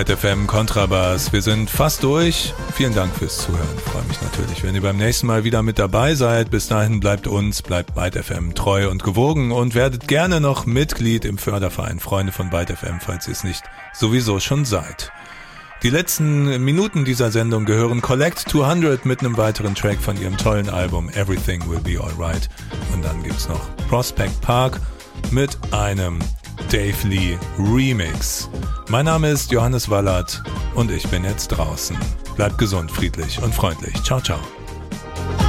Byte FM Kontrabass. Wir sind fast durch. Vielen Dank fürs Zuhören. Ich freue mich natürlich, wenn ihr beim nächsten Mal wieder mit dabei seid. Bis dahin bleibt Byte FM treu und gewogen und werdet gerne noch Mitglied im Förderverein Freunde von Byte FM, falls ihr es nicht sowieso schon seid. Die letzten Minuten dieser Sendung gehören Collect 200 mit einem weiteren Track von ihrem tollen Album Everything Will Be Alright. Und dann gibt's noch Prospect Park mit einem Dave Lee Remix. Mein Name ist Johannes Wallert und ich bin jetzt draußen. Bleibt gesund, friedlich und freundlich. Ciao, ciao.